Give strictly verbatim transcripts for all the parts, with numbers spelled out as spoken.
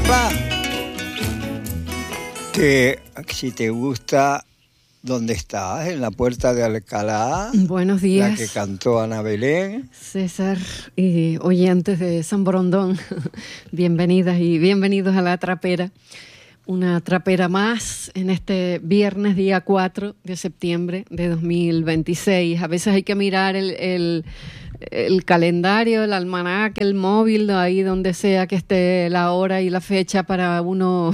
sepa que si te gusta ¿dónde estás? En la Puerta de Alcalá. Buenos días. La que cantó Ana Belén. César y oyentes de San Borondón, bienvenidas y bienvenidos a La Trapera. Una trapera más en este viernes, día cuatro de septiembre de dos mil veintiséis. A veces hay que mirar el, el, el calendario, el almanaque, el móvil, ahí donde sea que esté la hora y la fecha para uno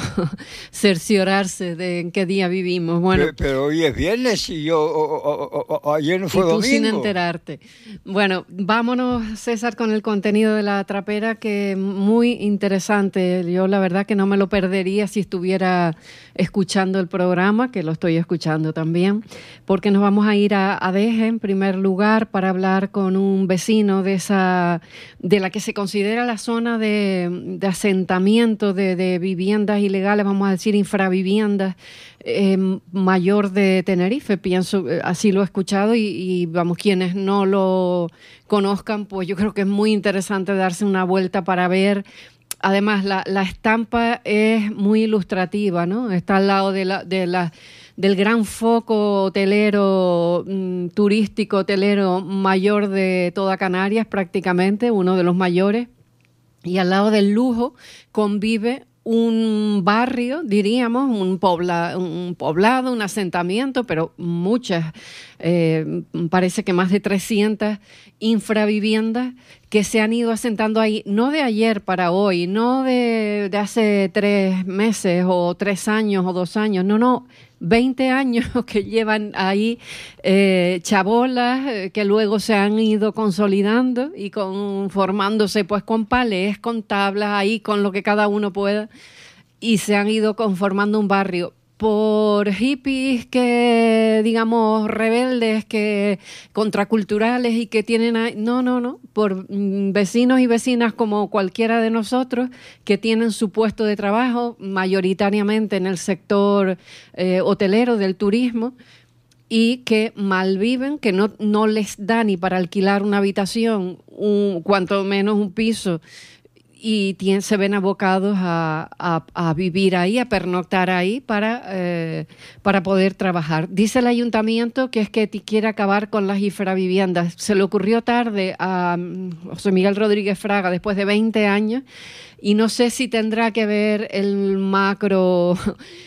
cerciorarse de en qué día vivimos. Bueno, pero, pero hoy es viernes y yo o, o, o, ayer no fue y tú domingo. Sin enterarte. Bueno, vámonos, César, con el contenido de La Trapera, que es muy interesante. Yo la verdad que no me lo perdería si estuviera escuchando el programa, que lo estoy escuchando también, porque nos vamos a ir a, a Deje, en primer lugar, para hablar con un vecino de esa, de la que se considera la zona de, de asentamiento de, de viviendas ilegales, vamos a decir infraviviendas, eh, mayor de Tenerife. Pienso, así lo he escuchado y, y vamos, quienes no lo conozcan, pues yo creo que es muy interesante darse una vuelta para ver. Además, la, la estampa es muy ilustrativa, ¿no? Está al lado de la, de la, del gran foco hotelero, mmm, turístico hotelero mayor de toda Canarias, prácticamente, uno de los mayores. Y al lado del lujo convive un barrio, diríamos, un, pobla, un poblado, un asentamiento, pero muchas, eh, parece que más de trescientas infraviviendas que se han ido asentando ahí, no de ayer para hoy, no de, de hace tres meses o tres años o dos años, no, no, veinte años que llevan ahí eh, chabolas eh, que luego se han ido consolidando y conformándose pues con palés, con tablas, ahí con lo que cada uno pueda, y se han ido conformando un barrio por hippies que, digamos, rebeldes, que contraculturales y que tienen... Ahí, no, no, no, por mm, vecinos y vecinas como cualquiera de nosotros que tienen su puesto de trabajo, mayoritariamente en el sector eh, hotelero del turismo, y que malviven, que no, no les da ni para alquilar una habitación, un, cuanto menos un piso, y tienen, se ven abocados a, a, a vivir ahí, a pernoctar ahí para, eh, para poder trabajar. Dice el ayuntamiento que es que quiere acabar con las infraviviendas. Se le ocurrió tarde a José Miguel Rodríguez Fraga, después de veinte años, y no sé si tendrá que ver el macro...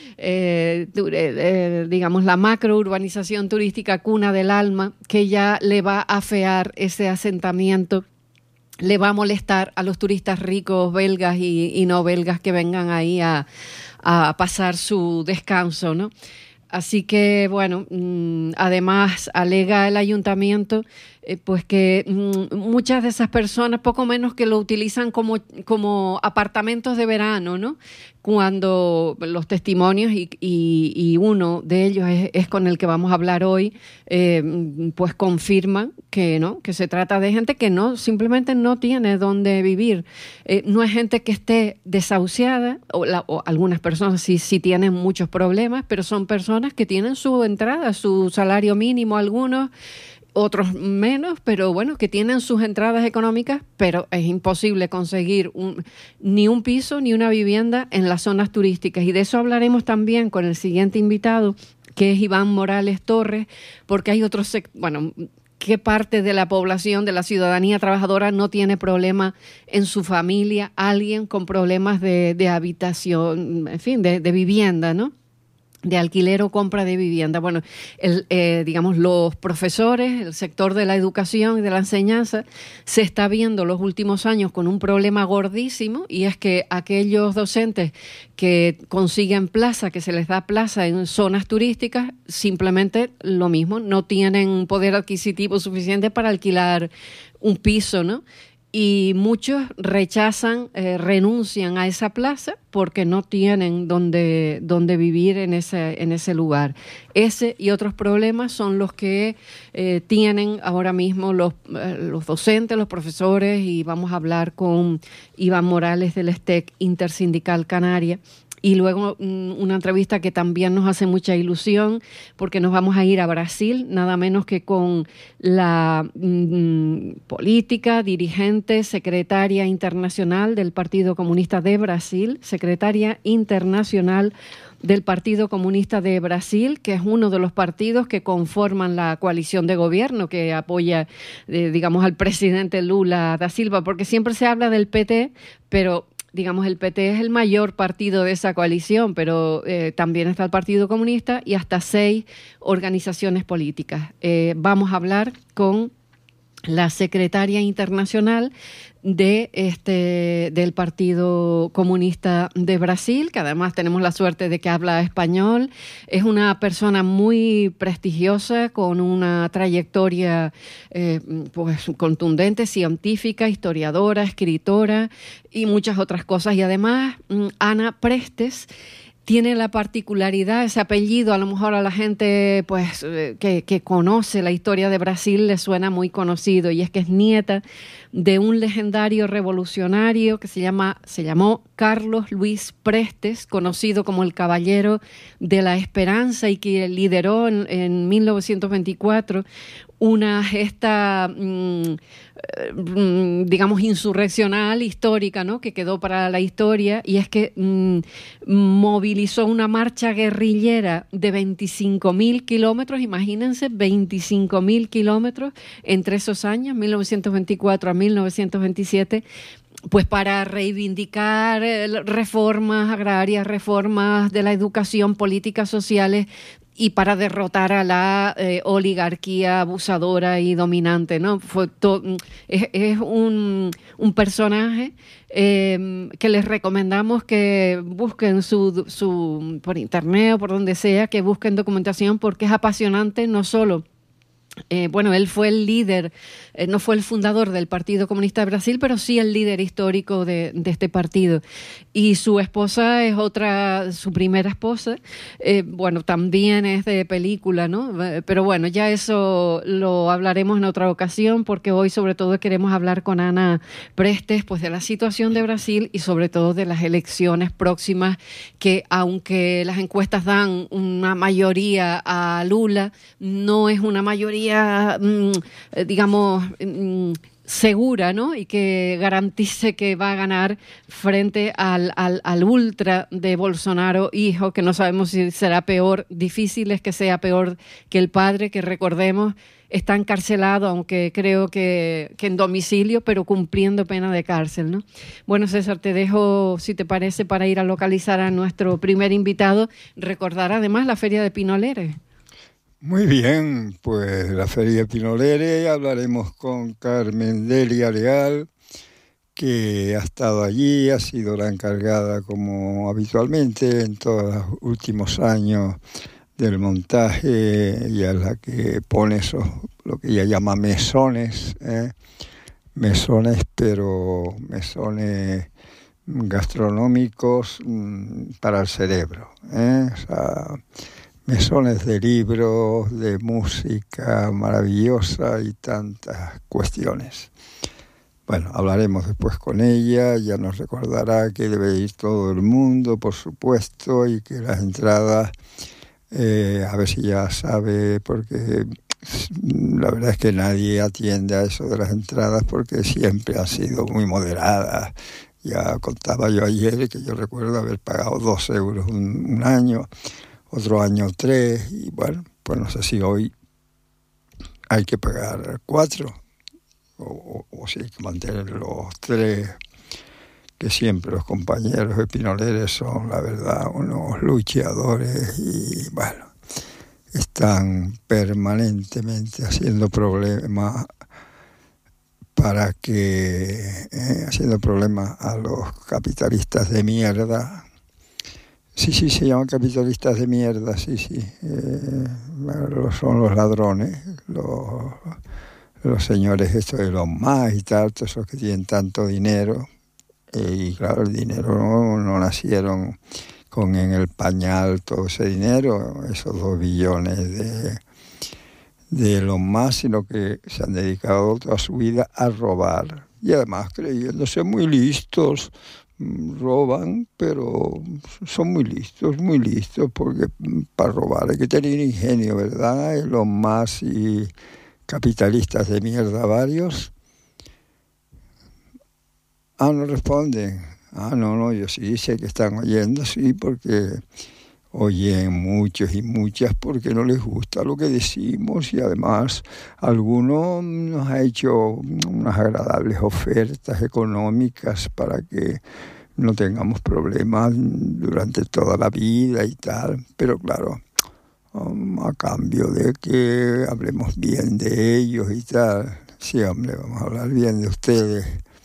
Eh, eh, digamos, la macro urbanización turística Cuna del Alma, que ya le va a afear ese asentamiento, le va a molestar a los turistas ricos belgas y, y no belgas que vengan ahí a, a pasar su descanso, ¿no? Así que, bueno, mmm, además alega el ayuntamiento eh, pues que mmm, muchas de esas personas, poco menos que lo utilizan como, como apartamentos de verano, ¿no? Cuando los testimonios, y, y, y uno de ellos es, es con el que vamos a hablar hoy, eh, pues confirman que no, que se trata de gente que no, simplemente no tiene dónde vivir. Eh, no es gente que esté desahuciada, o, la, o algunas personas sí, sí tienen muchos problemas, pero son personas que tienen su entrada, su salario mínimo, algunos, otros menos, pero bueno, que tienen sus entradas económicas, pero es imposible conseguir un, ni un piso ni una vivienda en las zonas turísticas. Y de eso hablaremos también con el siguiente invitado, que es Iván Morales Torres, porque hay otros, bueno, ¿qué parte de la población, de la ciudadanía trabajadora no tiene problema en su familia? Alguien con problemas de, de habitación, en fin, de, de vivienda, ¿no? De alquiler o compra de vivienda. Bueno, el, eh, digamos, los profesores, el sector de la educación y de la enseñanza se está viendo los últimos años con un problema gordísimo, y es que aquellos docentes que consiguen plaza, que se les da plaza en zonas turísticas, simplemente lo mismo, no tienen poder adquisitivo suficiente para alquilar un piso, ¿no? Y muchos rechazan, eh, renuncian a esa plaza porque no tienen donde, donde vivir en ese, en ese lugar. Ese y otros problemas son los que eh, tienen ahora mismo los, eh, los docentes, los profesores, y vamos a hablar con Iván Morales del STEC Intersindical Canaria, Y luego una entrevista que también nos hace mucha ilusión porque nos vamos a ir a Brasil, nada menos que con la mmm, política, dirigente, secretaria internacional del Partido Comunista de Brasil, secretaria internacional del Partido Comunista de Brasil, que es uno de los partidos que conforman la coalición de gobierno que apoya, eh, digamos, al presidente Lula da Silva, porque siempre se habla del P T, pero digamos, el P T es el mayor partido de esa coalición, pero eh, también está el Partido Comunista y hasta seis organizaciones políticas. Eh, vamos a hablar con la secretaria internacional de este del Partido Comunista de Brasil, que además tenemos la suerte de que habla español. Es una persona muy prestigiosa, con una trayectoria eh, pues contundente, científica, historiadora, escritora y muchas otras cosas. Y además, Ana Prestes tiene la particularidad, ese apellido, a lo mejor a la gente pues que, que conoce la historia de Brasil le suena muy conocido, y es que es nieta de un legendario revolucionario que se llama, se llamó Carlos Luis Prestes, conocido como el Caballero de la Esperanza, y que lideró en, en mil novecientos veinticuatro una gesta, mmm, digamos, insurreccional, histórica, ¿no?, que quedó para la historia, y es que mmm, movilizó una marcha guerrillera de veinticinco mil kilómetros, imagínense, veinticinco mil kilómetros entre esos años, mil novecientos veinticuatro a mil novecientos veintisiete, pues para reivindicar reformas agrarias, reformas de la educación, políticas sociales, y para derrotar a la eh, oligarquía abusadora y dominante, ¿no? Fue to- es, es un, un personaje eh, que les recomendamos que busquen su, su por internet o por donde sea, que busquen documentación, porque es apasionante. No solo Eh, bueno, él fue el líder, eh, no fue el fundador del Partido Comunista de Brasil, pero sí el líder histórico de, de este partido. Y su esposa es otra, su primera esposa, eh, bueno, también es de película, ¿no? Pero bueno, ya eso lo hablaremos en otra ocasión, porque hoy sobre todo queremos hablar con Ana Prestes, pues de la situación de Brasil y sobre todo de las elecciones próximas, que aunque las encuestas dan una mayoría a Lula, no es una mayoría digamos, segura, ¿no?, y que garantice que va a ganar frente al, al, al ultra de Bolsonaro hijo, que no sabemos si será peor. Difícil es que sea peor que el padre, que recordemos está encarcelado, aunque creo que, que en domicilio, pero cumpliendo pena de cárcel, ¿no? Bueno, César, te dejo, si te parece, para ir a localizar a nuestro primer invitado. Recordar además la Feria de Pinolere. Muy bien, pues la Feria Pinolere, hablaremos con Carmen Delia Leal, que ha estado allí, ha sido la encargada, como habitualmente en todos los últimos años, del montaje, y es la que pone esos, lo que ella llama mesones, ¿eh? mesones, pero mesones gastronómicos mmm, para el cerebro, ¿eh? O sea, mesones de libros, de música maravillosa y tantas cuestiones. Bueno, hablaremos después con ella, ya nos recordará que debe ir todo el mundo, por supuesto, y que las entradas, eh, a ver si ya sabe, porque la verdad es que nadie atiende a eso de las entradas, porque siempre ha sido muy moderada. Ya contaba yo ayer que yo recuerdo haber pagado dos euros un, un año, otro año tres, y bueno, pues no sé si hoy hay que pagar cuatro, o, o, o si hay que mantener los tres, que siempre los compañeros de Pinoleres son, la verdad, unos luchadores, y bueno, están permanentemente haciendo problemas para que, eh, haciendo problemas a los capitalistas de mierda. Sí, sí, se llaman capitalistas de mierda, sí, sí. Eh, son los ladrones, los, los señores estos de los más y tal, todos esos que tienen tanto dinero. Eh, y claro, el dinero no, no nacieron con en el pañal todo ese dinero, esos dos billones de, de los más, sino que se han dedicado toda su vida a robar. Y además creyéndose muy listos, roban, pero son muy listos, muy listos, porque para robar hay que tener ingenio, ¿verdad? Y los más y capitalistas de mierda varios. Ah, no responden. Ah, no, no, yo sí sé que están oyendo, sí, porque oyen muchos y muchas porque no les gusta lo que decimos y además alguno nos ha hecho unas agradables ofertas económicas para que no tengamos problemas durante toda la vida y tal, pero claro, um, a cambio de que hablemos bien de ellos y tal. Sí, hombre, vamos a hablar bien de ustedes.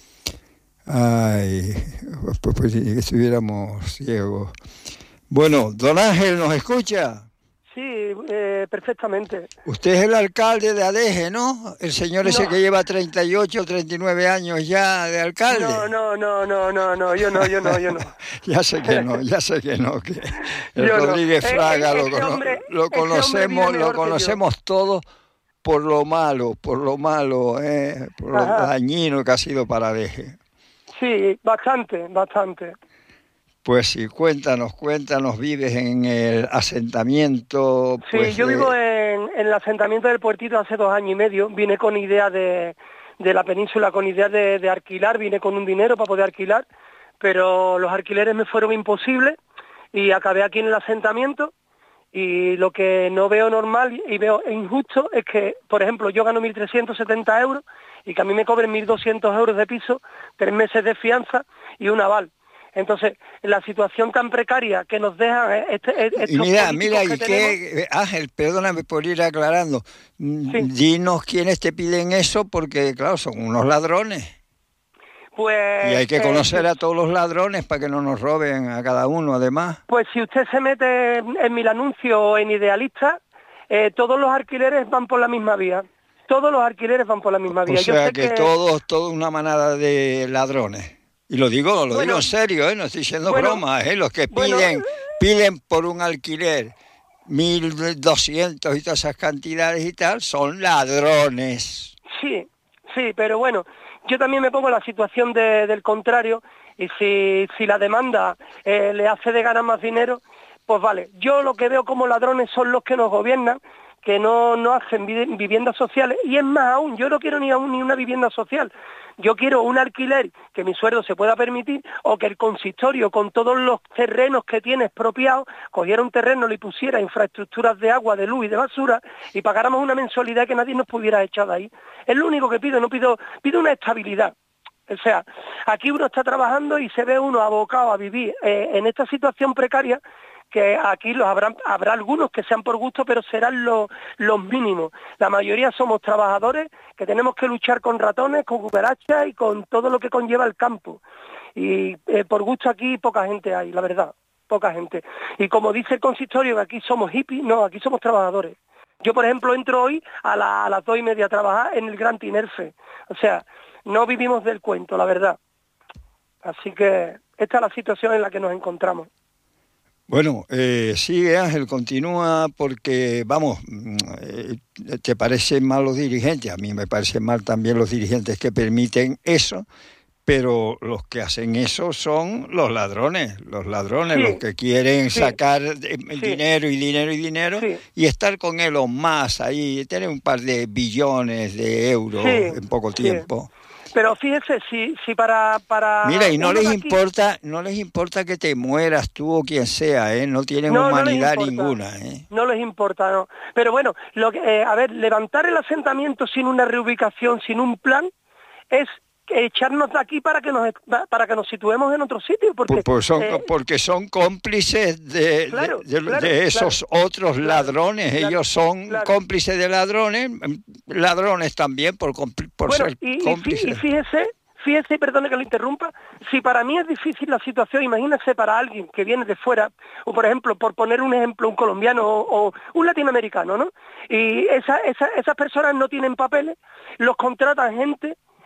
Ay, pues, pues si estuviéramos ciegos. Bueno, don Ángel, ¿nos escucha? Sí, eh, perfectamente. Usted es el alcalde de Adeje, ¿no? El señor ese no. que lleva treinta y ocho, treinta y nueve años ya de alcalde. No, no, no, no, no, no, yo no, yo no, yo no. ya sé que no, ya sé que no, que el yo Rodríguez no. Fraga eh, eh, lo, hombre, lo conocemos, lo conocemos todos por lo malo, por lo malo, eh, por lo Ajá. dañino que ha sido para Adeje. Sí, bastante, bastante. Pues sí, cuéntanos, cuéntanos, vives en el asentamiento. Pues, sí, yo de... vivo en, en el asentamiento del Puertito hace dos años y medio. Vine con idea de, de la península, con idea de, de alquilar, vine con un dinero para poder alquilar, pero los alquileres me fueron imposibles y acabé aquí en el asentamiento. Y lo que no veo normal y veo injusto es que, por ejemplo, yo gano mil trescientos setenta euros y que a mí me cobren mil doscientos euros de piso, tres meses de fianza y un aval. Entonces, la situación tan precaria que nos dejan este, estos y mira, mira, que y tenemos... que, Ángel, perdóname por ir aclarando, sí. Dinos quiénes te piden eso, porque claro, son unos ladrones. Pues, y hay que conocer eh, a todos los ladrones para que no nos roben a cada uno, además. Pues si usted se mete en Mil Anuncios o en Idealista, eh, todos los alquileres van por la misma vía. Todos los alquileres van por la misma vía. O sea Yo sé que, que todos, toda una manada de ladrones. Y lo digo, lo bueno, digo en serio, ¿eh? No estoy diciendo bueno, bromas, ¿eh? Los que piden, bueno, piden por un alquiler mil doscientos y todas esas cantidades y tal, son ladrones. Sí, sí, pero bueno, yo también me pongo en la situación de, del contrario, y si, si la demanda eh, le hace de ganar más dinero, pues vale. Yo lo que veo como ladrones son los que nos gobiernan, que no, no hacen viviendas sociales, y es más aún, yo no quiero ni aún ni una vivienda social, yo quiero un alquiler que mi sueldo se pueda permitir, o que el consistorio, con todos los terrenos que tiene expropiados, cogiera un terreno, le pusiera infraestructuras de agua, de luz y de basura, y pagáramos una mensualidad que nadie nos pudiera echar de ahí. Es lo único que pido, no pido, pido una estabilidad. O sea, aquí uno está trabajando y se ve uno abocado a vivir eh, en esta situación precaria, que aquí los habrá, habrá algunos que sean por gusto, pero serán los, los mínimos. La mayoría somos trabajadores que tenemos que luchar con ratones, con cucarachas y con todo lo que conlleva el campo. Y eh, por gusto aquí poca gente hay, la verdad, poca gente. Y como dice el consistorio que aquí somos hippies, no, aquí somos trabajadores. Yo, por ejemplo, entro hoy a, la, a las dos y media a trabajar en el Gran Tinerfe. O sea, no vivimos del cuento, la verdad. Así que esta es la situación en la que nos encontramos. Bueno, eh, sí, Ángel, continúa porque, vamos, eh, te parecen mal los dirigentes, a mí me parecen mal también los dirigentes que permiten eso, pero los que hacen eso son los ladrones, los ladrones, sí, los que quieren sí, sacar sí, dinero y dinero y dinero sí, y estar con Elon Musk ahí, tener un par de billones de euros sí, en poco tiempo. Sí. Pero fíjese, si, si para, para... Mira, y no les aquí... importa, no les importa que te mueras tú o quien sea, ¿eh? No tienen no, humanidad no ninguna, ¿eh? No les importa, no. Pero bueno, lo que, eh, a ver, levantar el asentamiento sin una reubicación, sin un plan, es echarnos de aquí para que nos para que nos situemos en otro sitio, porque pues, pues son, eh, porque son cómplices de, claro, de, de, claro, de esos claro, otros claro, ladrones, claro, ellos son claro. cómplices de ladrones, ladrones también por, por bueno, ser y, cómplices. Y fíjese, fíjese, perdone que lo interrumpa, si para mí es difícil la situación, imagínese para alguien que viene de fuera, o por ejemplo, por poner un ejemplo, un colombiano o, o un latinoamericano, ¿no? Y esa, esa, esas personas no tienen papeles, los contratan gente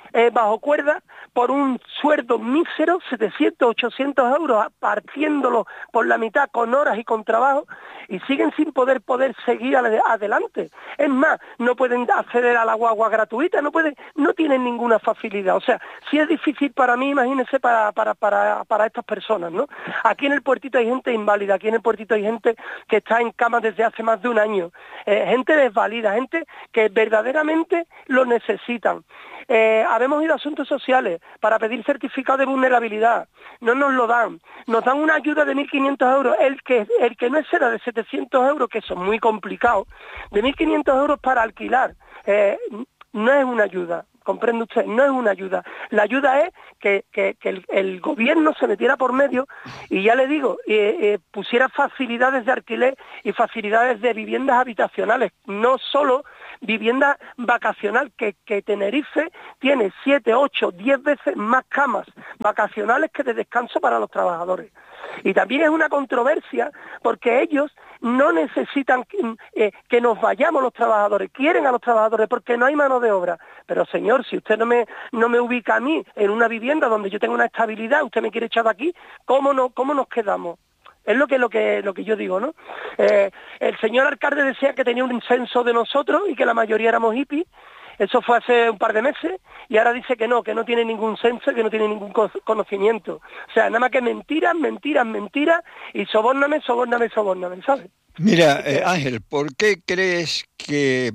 eh, bajo cuerda por un sueldo mísero, setecientos, ochocientos euros, partiéndolo por la mitad con horas y con trabajo, y siguen sin poder poder seguir adelante. Es más, no pueden acceder a la guagua gratuita, no pueden, no tienen ninguna facilidad. O sea, si es difícil para mí, imagínense para, para, para, para estas personas, ¿no? Aquí en el puertito hay gente inválida, aquí en el puertito hay gente que está en cama desde hace más de un año, eh, gente desvalida, gente que verdaderamente lo necesitan. Eh, habemos ido a asuntos sociales para pedir certificado de vulnerabilidad, no nos lo dan, nos dan una ayuda de mil quinientos euros, el que, el que no exceda de setecientos euros, que son muy complicados, de mil quinientos euros para alquilar, eh, no es una ayuda. Comprende usted, no es una ayuda. La ayuda es que, que, que el, el gobierno se metiera por medio y ya le digo, eh, eh, pusiera facilidades de alquiler y facilidades de viviendas habitacionales, no solo vivienda vacacional, que, que Tenerife tiene siete, ocho, diez veces más camas vacacionales que de descanso para los trabajadores. Y también es una controversia porque ellos no necesitan eh, que nos vayamos los trabajadores, quieren a los trabajadores porque no hay mano de obra. Pero señor, si usted no me, no me ubica a mí en una vivienda donde yo tengo una estabilidad, usted me quiere echar de aquí, ¿cómo, no, cómo nos quedamos? Es lo que, lo que, lo que yo digo, ¿no? Eh, el señor alcalde decía que tenía un censo de nosotros y que la mayoría éramos hippies. Eso fue hace un par de meses y ahora dice que no, que no tiene ningún censo, que no tiene ningún conocimiento. O sea, nada más que mentiras, mentiras, mentiras y sobórname, sobórname, sobórname, ¿sabes? Mira, eh, Ángel, ¿por qué crees que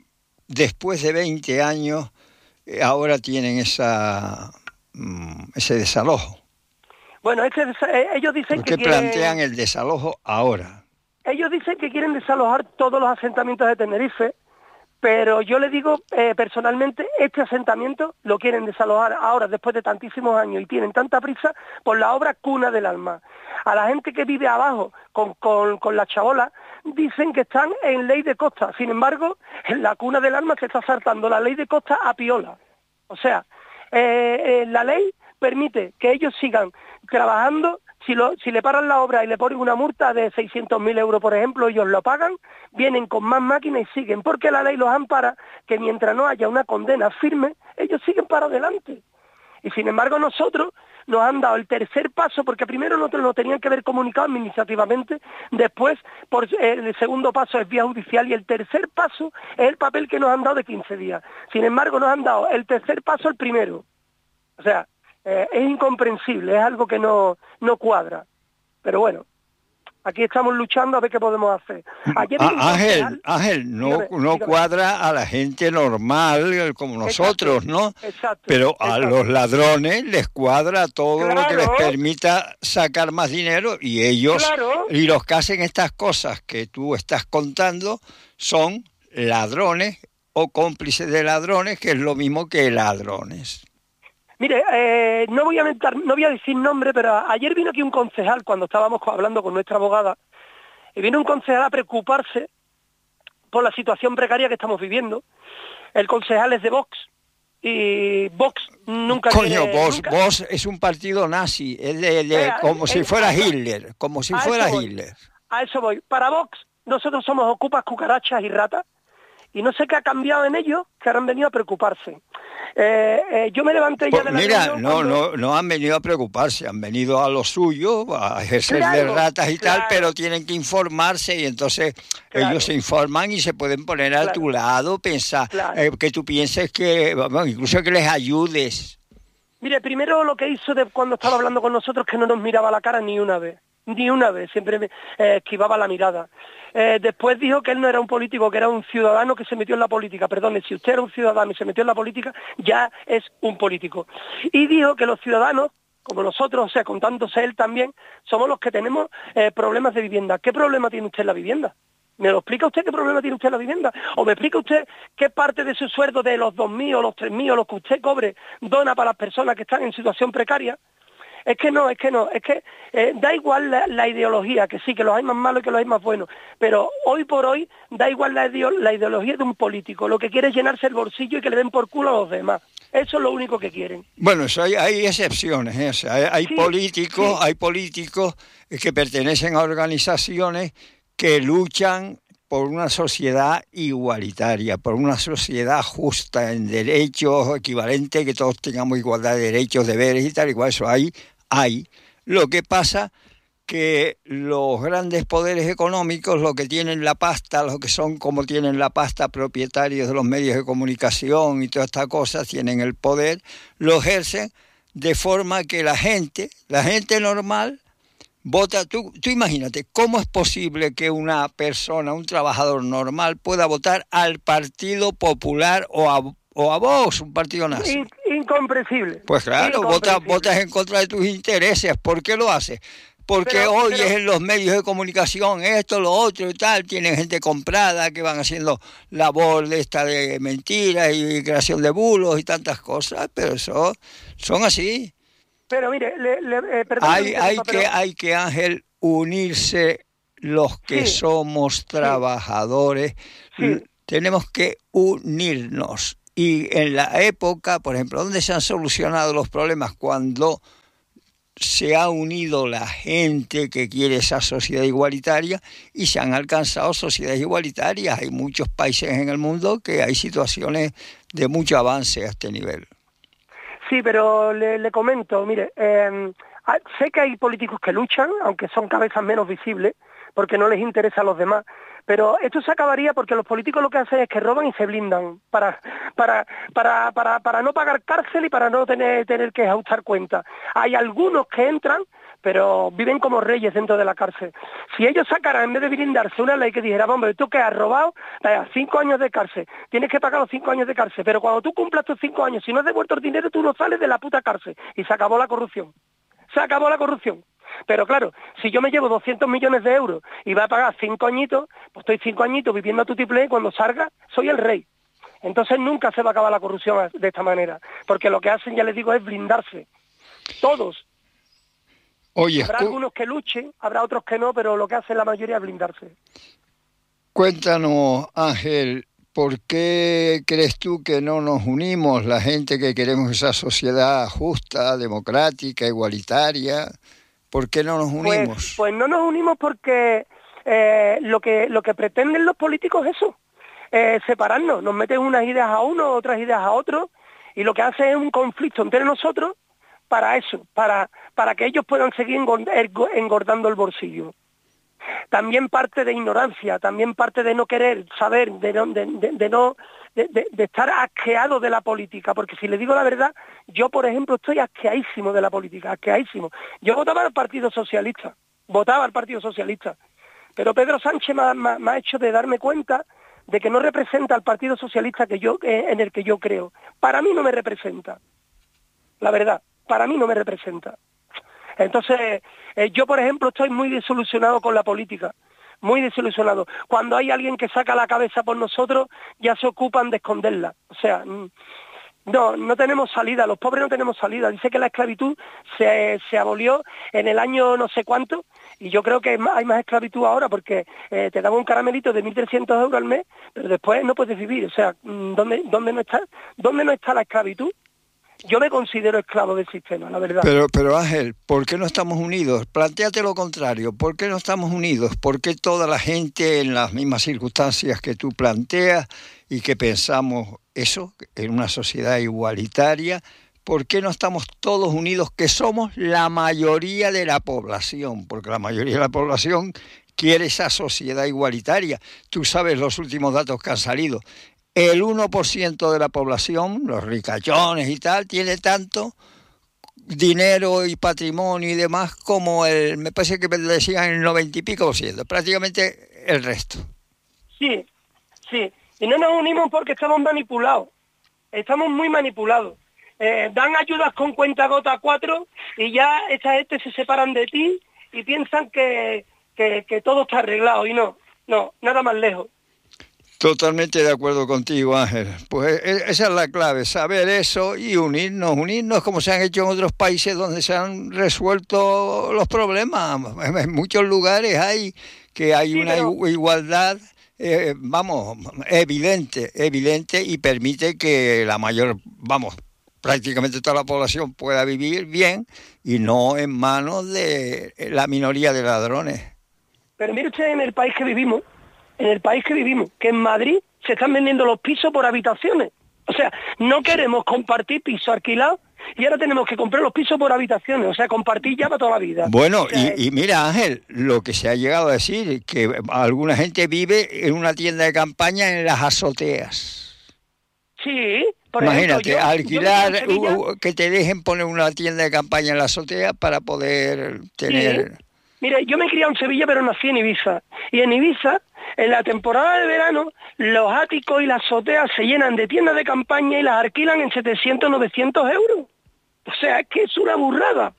después de veinte años eh, ahora tienen esa mm, ese desalojo? Bueno, este, ellos dicen ¿Por qué que quieren, plantean el desalojo ahora? Ellos dicen que quieren desalojar todos los asentamientos de Tenerife, pero yo le digo eh, personalmente, este asentamiento lo quieren desalojar ahora, después de tantísimos años, y tienen tanta prisa por la obra Cuna del Alma. A la gente que vive abajo con, con, con la chabola, dicen que están en ley de costa. Sin embargo, en la Cuna del Alma se está saltando la ley de costa a piola. O sea, eh, eh, la ley permite que ellos sigan trabajando. Si, lo, si le paran la obra y le ponen una multa de seiscientos mil euros, por ejemplo, ellos lo pagan, vienen con más máquinas y siguen, porque la ley los ampara que mientras no haya una condena firme, ellos siguen para adelante. Y sin embargo nosotros nos han dado el tercer paso, porque primero nosotros lo tenían que haber comunicado administrativamente, después por el segundo paso es vía judicial y el tercer paso es el papel que nos han dado de quince días. Sin embargo nos han dado el tercer paso el primero. O sea, Eh, es incomprensible, es algo que no, no cuadra. Pero bueno, aquí estamos luchando a ver qué podemos hacer. Ayer ah, Ángel, Ángel, no, dígame, no dígame. cuadra a la gente normal como nosotros, exacto, ¿no? Exacto, Pero a exacto. los ladrones les cuadra todo claro. lo que les permita sacar más dinero y ellos, claro. y los que hacen estas cosas que tú estás contando son ladrones o cómplices de ladrones, que es lo mismo que ladrones. Mire, eh, no voy a mentar, no voy a decir nombre, pero ayer vino aquí un concejal cuando estábamos hablando con nuestra abogada, y vino un concejal a preocuparse por la situación precaria que estamos viviendo. El concejal es de Vox, y Vox nunca... Coño, quiere, Vox, nunca... Vox es un partido nazi, es de, de, eh, como eh, si fuera eh, Hitler, como si fuera Hitler. A eso voy. Para Vox, nosotros somos ocupas, cucarachas y ratas, y no sé qué ha cambiado en ellos, que ahora han venido a preocuparse. Eh, eh, yo me levanté ya de la Mira, reunión no, cuando... no, no han venido a preocuparse, han venido a lo suyo, a ejercer claro, de ratas y claro. tal, pero tienen que informarse y entonces claro. ellos se informan y se pueden poner a claro. tu lado, pensar, claro. eh, que tú pienses que, bueno, incluso que les ayudes. Mire, primero lo que hizo de cuando estaba hablando con nosotros, que no nos miraba la cara ni una vez, ni una vez, siempre me, eh, esquivaba la mirada. Eh, después dijo que él no era un político, que era un ciudadano que se metió en la política. Perdone, si usted era un ciudadano y se metió en la política, ya es un político. Y dijo que los ciudadanos, como nosotros, o sea, contándose él también, somos los que tenemos eh, problemas de vivienda. ¿Qué problema tiene usted en la vivienda? ¿Me lo explica usted qué problema tiene usted en la vivienda? ¿O me explica usted qué parte de su sueldo, de los dos mil o los tres mil o los que usted cobre, dona para las personas que están en situación precaria? Es que no, es que no, es que eh, da igual la, la ideología, que sí, que los hay más malos y que los hay más buenos, pero hoy por hoy da igual la, ideo, la ideología de un político, lo que quiere es llenarse el bolsillo y que le den por culo a los demás. Eso es lo único que quieren. Bueno, eso hay, hay excepciones, ¿eh? O sea, hay, hay sí, políticos, sí. hay políticos que pertenecen a organizaciones que luchan por una sociedad igualitaria, por una sociedad justa en derechos, equivalente, que todos tengamos igualdad de derechos, deberes y tal, igual eso hay, hay. Lo que pasa que los grandes poderes económicos, los que tienen la pasta, los que son como tienen la pasta propietarios de los medios de comunicación y todas estas cosas, tienen el poder, lo ejercen de forma que la gente, la gente normal, vota. Tú, tú imagínate, ¿cómo es posible que una persona, un trabajador normal, pueda votar al Partido Popular o a, o a Vox, un partido nazi? In, incomprensible. Pues claro, votas, votas en contra de tus intereses. ¿Por qué lo haces? Porque pero, oyes pero, en los medios de comunicación esto, lo otro y tal, tienen gente comprada que van haciendo labor de esta de mentiras y creación de bulos y tantas cosas, pero eso son así. Pero mire, le, le, eh, perdón, hay, hay, pero... que, hay que, Ángel, unirse los que sí, somos trabajadores, sí. Tenemos que unirnos. Y en la época, por ejemplo, ¿dónde se han solucionado los problemas? Cuando se ha unido la gente que quiere esa sociedad igualitaria y se han alcanzado sociedades igualitarias. Hay muchos países en el mundo que hay situaciones de mucho avance a este nivel. Sí, pero le, le comento, mire, eh, sé que hay políticos que luchan, aunque son cabezas menos visibles, porque no les interesa a los demás, pero esto se acabaría porque los políticos lo que hacen es que roban y se blindan para para para para, para no pagar cárcel y para no tener tener que ajustar cuentas. Hay algunos que entran, pero viven como reyes dentro de la cárcel. Si ellos sacaran, en vez de blindarse, una ley que dijera, hombre, tú que has robado, cinco años de cárcel, tienes que pagar los cinco años de cárcel, pero cuando tú cumplas tus cinco años, si no has devuelto el dinero, tú no sales de la puta cárcel. Y se acabó la corrupción. Se acabó la corrupción. Pero claro, si yo me llevo doscientos millones de euros y va a pagar cinco añitos, pues estoy cinco añitos viviendo a tutiplén y cuando salga soy el rey. Entonces nunca se va a acabar la corrupción de esta manera, porque lo que hacen, ya les digo, es blindarse. Todos. Oye, habrá algunos que luchen, habrá otros que no, pero lo que hace la mayoría es blindarse. Cuéntanos, Ángel, ¿por qué crees tú que no nos unimos, la gente que queremos esa sociedad justa, democrática, igualitaria? ¿Por qué no nos unimos? Pues, pues no nos unimos porque eh, lo que lo que pretenden los políticos es eso, eh, separarnos. Nos meten unas ideas a uno, otras ideas a otro, y lo que hace es un conflicto entre nosotros para eso, para, para que ellos puedan seguir engordando el bolsillo. También parte de ignorancia, también parte de no querer saber, de no, de, de, de no de, de, de estar asqueado de la política, porque si le digo la verdad, yo por ejemplo estoy asqueadísimo de la política, asqueadísimo. Yo votaba al Partido Socialista, votaba al Partido Socialista, pero Pedro Sánchez me ha, me, me ha hecho de darme cuenta de que no representa al Partido Socialista que yo, eh, en el que yo creo. Para mí no me representa, la verdad, para mí no me representa. Entonces, eh, yo, por ejemplo, estoy muy desilusionado con la política, muy desilusionado. Cuando hay alguien que saca la cabeza por nosotros, ya se ocupan de esconderla. O sea, no, no tenemos salida, los pobres no tenemos salida. Dice que la esclavitud se, se abolió en el año no sé cuánto, y yo creo que hay más, hay más esclavitud ahora, porque eh, te daban un caramelito de mil trescientos euros al mes, pero después no puedes vivir. O sea, ¿dónde, dónde no está, dónde no está la esclavitud? Yo me considero esclavo del sistema, la verdad. Pero, pero Ángel, ¿por qué no estamos unidos? Plantéate lo contrario. ¿Por qué no estamos unidos? ¿Por qué toda la gente en las mismas circunstancias que tú planteas y que pensamos eso, en una sociedad igualitaria, ¿por qué no estamos todos unidos, que somos la mayoría de la población? Porque la mayoría de la población quiere esa sociedad igualitaria. Tú sabes los últimos datos que han salido. El uno por ciento de la población, los ricachones y tal, tiene tanto dinero y patrimonio y demás como el, me parece que me decían el noventa y pico por ciento, prácticamente el resto. Sí, sí, y no nos unimos porque estamos manipulados, estamos muy manipulados. Eh, dan ayudas con cuentagota a cuatro y ya esta gente se separan de ti y piensan que, que, que todo está arreglado, y no, no, nada más lejos. Totalmente de acuerdo contigo, Ángel. Pues esa es la clave, saber eso y unirnos, unirnos como se han hecho en otros países donde se han resuelto los problemas. En muchos lugares hay que hay sí, una pero... igualdad, eh, vamos, evidente, evidente, y permite que la mayor, vamos, prácticamente toda la población pueda vivir bien y no en manos de la minoría de ladrones. Pero mire usted, en el país que vivimos, en el país que vivimos, que en Madrid se están vendiendo los pisos por habitaciones. O sea, no queremos compartir pisos alquilados y ahora tenemos que comprar los pisos por habitaciones, o sea, compartir ya para toda la vida. Bueno, o sea, y, y mira, Ángel, lo que se ha llegado a decir, que alguna gente vive en una tienda de campaña en las azoteas. Sí, por Imagínate, ejemplo, yo, alquilar, yo Sevilla, uh, que te dejen poner una tienda de campaña en la azotea para poder tener... Sí. Mire, yo me he criado en Sevilla, pero nací en Ibiza. Y en Ibiza, en la temporada de verano, los áticos y las azoteas se llenan de tiendas de campaña y las alquilan en setecientos, novecientos euros. O sea, es que es una burrada.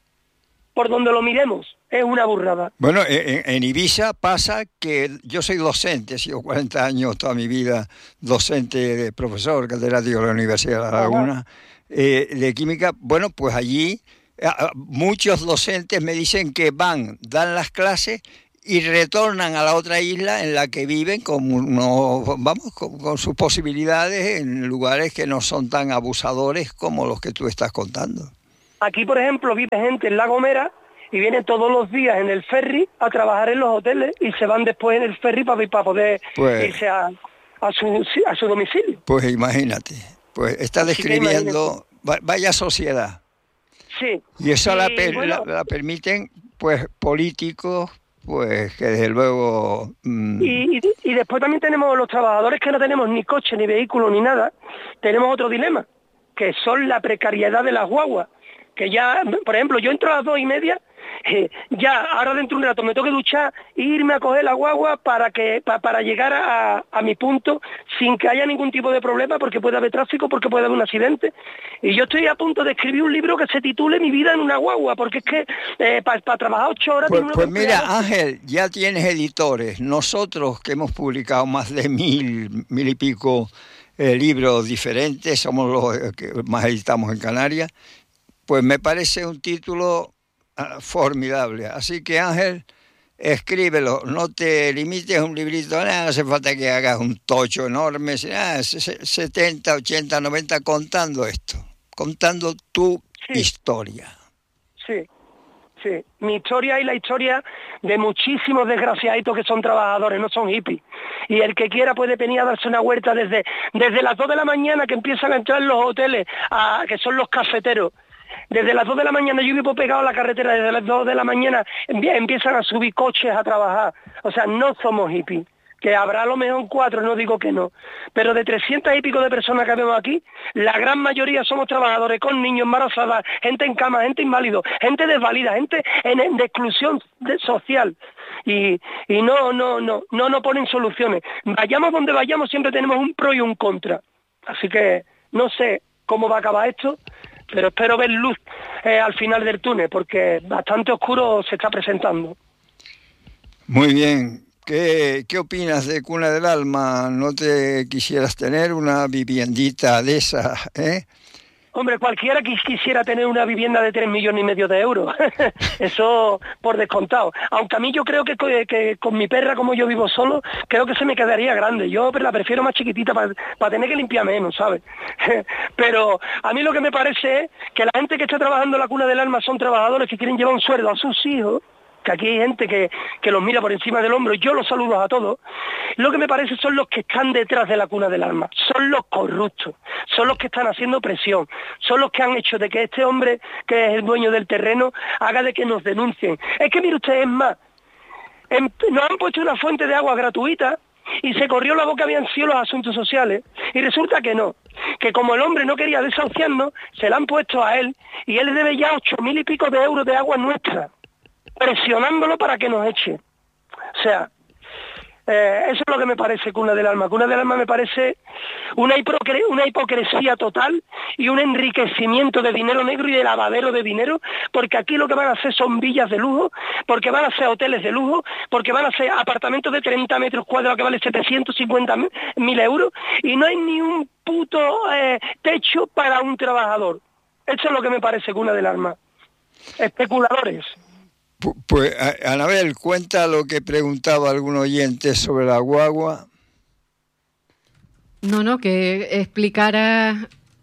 Por donde lo miremos, es una burrada. Bueno, en, en Ibiza pasa que yo soy docente, he sido cuarenta años toda mi vida docente, profesor, catedrático de la Universidad de La Laguna, eh, de química. Bueno, pues allí eh, muchos docentes me dicen que van, dan las clases y retornan a la otra isla en la que viven con, uno, vamos, con, con sus posibilidades en lugares que no son tan abusadores como los que tú estás contando. Aquí, por ejemplo, vive gente en La Gomera y vienen todos los días en el ferry a trabajar en los hoteles y se van después en el ferry para, para poder pues, irse a, a, su, a su domicilio. Pues imagínate, pues está describiendo, vaya sociedad. Sí. Y eso y, la, per, bueno, la, la permiten, pues, políticos, pues, que desde luego... Mmm... Y, y, y después también tenemos los trabajadores que no tenemos ni coche, ni vehículo, ni nada. Tenemos otro dilema, que son la precariedad de las guaguas. Que ya, por ejemplo, yo entro a las dos y media, eh, ya ahora dentro de un rato me tengo que duchar e irme a coger la guagua para que pa, para llegar a, a mi punto sin que haya ningún tipo de problema, porque puede haber tráfico, porque puede haber un accidente. Y yo estoy a punto de escribir un libro que se titule Mi vida en una guagua, porque es que eh, para pa trabajar ocho horas... Pues, pues mira, Ángel, ya tienes editores. Nosotros que hemos publicado más de mil, mil y pico eh, libros diferentes, somos los que más editamos en Canarias, pues me parece un título uh, formidable. Así que, Ángel, escríbelo. No te limites a un librito. No hace falta que hagas un tocho enorme. Ah, setenta, ochenta, noventa contando esto. Contando tu sí. historia. Sí, sí. Mi historia y la historia de muchísimos desgraciaditos que son trabajadores, no son hippies. Y el que quiera puede venir a darse una vuelta desde, desde las dos de la mañana que empiezan a entrar en los hoteles, a, que son los cafeteros. Desde las dos de la mañana yo vivo pegado a la carretera, desde las dos de la mañana empiezan a subir coches a trabajar. O sea, no somos hippies, que habrá a lo mejor cuatro, no digo que no. Pero de trescientas y pico de personas que vemos aquí, la gran mayoría somos trabajadores con niños, embarazadas, gente en cama, gente inválido, gente desvalida, gente en, en, de exclusión de, social. Y, y no, no, no, no nos ponen soluciones. Vayamos donde vayamos, siempre tenemos un pro y un contra. Así que no sé cómo va a acabar esto, pero espero ver luz eh, al final del túnel, porque bastante oscuro se está presentando. Muy bien. ¿Qué, qué opinas de Cuna del Alma? ¿No te quisieras tener una viviendita de esa, eh? Hombre, cualquiera que quisiera tener una vivienda de tres millones y medio de euros. Eso por descontado. Aunque a mí yo creo que, que con mi perra, como yo vivo solo, creo que se me quedaría grande. Yo la prefiero más chiquitita para pa tener que limpiar menos, ¿sabes? Pero a mí lo que me parece es que la gente que está trabajando en la Cuna del Alma son trabajadores que quieren llevar un sueldo a sus hijos, que aquí hay gente que, que los mira por encima del hombro, yo los saludo a todos. Lo que me parece son los que están detrás de la Cuna del Alma, son los corruptos, son los que están haciendo presión, son los que han hecho de que este hombre, que es el dueño del terreno, haga de que nos denuncien. Es que mire usted, es más, en, nos han puesto una fuente de agua gratuita y se corrió la boca habían sido los asuntos sociales, y resulta que no, que como el hombre no quería desahuciarnos, se la han puesto a él, y él debe ya ocho mil y pico de euros de agua nuestra, presionándolo para que nos eche. O sea, eh, eso es lo que me parece Cuna del Alma. Cuna del Alma me parece una, hipocre una hipocresía total y un enriquecimiento de dinero negro y de lavadero de dinero, porque aquí lo que van a hacer son villas de lujo, porque van a hacer hoteles de lujo, porque van a hacer apartamentos de treinta metros cuadrados que valen setecientos cincuenta mil euros, y no hay ni un puto eh, techo para un trabajador. Eso es lo que me parece Cuna del Alma. Especuladores. Pues, Anabel, cuenta lo que preguntaba algún oyente sobre la guagua. No, no, que explicara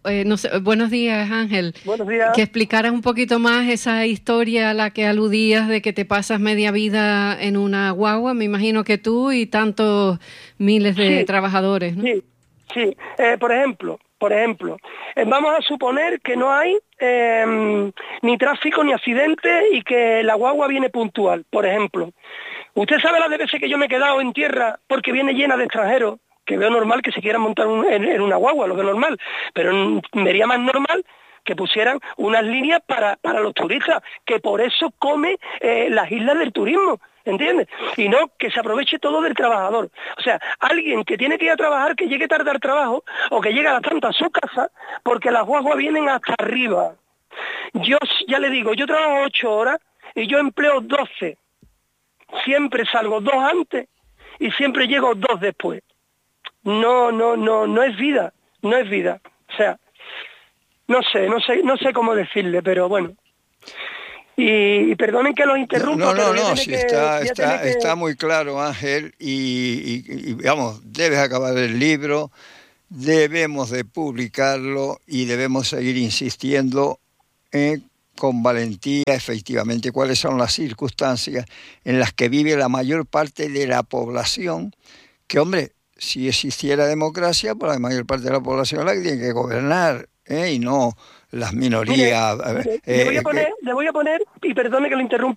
eh, no sé, buenos días, Ángel. Buenos días. Que explicaras un poquito más esa historia a la que aludías de que te pasas media vida en una guagua, me imagino que tú y tantos miles de sí, trabajadores, ¿no? Sí, sí. Eh, por ejemplo, por ejemplo, eh, vamos a suponer que no hay eh, ni tráfico ni accidente y que la guagua viene puntual, por ejemplo. Usted sabe las de veces que yo me he quedado en tierra porque viene llena de extranjeros, que veo normal que se quieran montar un, en, en una guagua, lo veo normal, pero vería más normal que pusieran unas líneas para, para los turistas, que por eso come eh, las islas del turismo, ¿entiendes? Y no que se aproveche todo del trabajador. O sea, alguien que tiene que ir a trabajar, que llegue tarde al trabajo, o que llegue a las tantas a su casa, porque las guaguas vienen hasta arriba. Yo, ya le digo, yo trabajo ocho horas y yo empleo doce. Siempre salgo dos antes y siempre llego dos después. No, no, no, no es vida, no es vida. O sea, no sé, no sé, no sé cómo decirle, pero bueno. Y, y perdonen que los interrumpa. No, no, pero no, no, sí, que, está, está, que... está muy claro, Ángel, y, y, y vamos, debes acabar el libro, debemos de publicarlo y debemos seguir insistiendo en, con valentía, efectivamente, cuáles son las circunstancias en las que vive la mayor parte de la población, que, hombre, si existiera democracia, pues la mayor parte de la población es la que tiene que gobernar, ¿eh? Y no las minorías. Mire, mire, eh, le, voy a poner, que... le voy a poner, y perdone que lo interrumpa,